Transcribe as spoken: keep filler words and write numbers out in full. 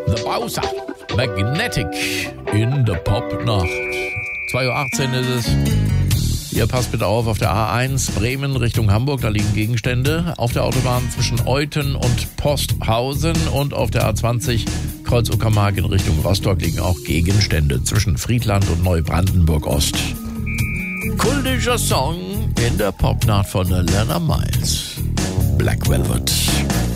The Bowser. Magnetic in der Popnacht. zwei Uhr achtzehn ist es. Ihr passt bitte auf, auf der A eins Bremen Richtung Hamburg, da liegen Gegenstände. Auf der Autobahn zwischen Euthen und Posthausen und auf der A zwanzig Kreuz Uckermark in Richtung Rostock liegen auch Gegenstände zwischen Friedland und Neubrandenburg-Ost. Kultischer Song in der Popnacht von Alana Miles. Black Velvet.